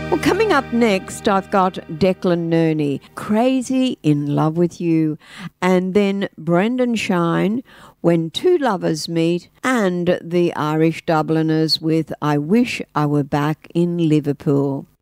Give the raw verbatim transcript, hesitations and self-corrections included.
Well, coming up next, I've got Declan Nerney, Crazy in Love with You, and then Brendan Shine, When Two Lovers Meet, and the Irish Dubliners with I Wish I Were Back in Liverpool.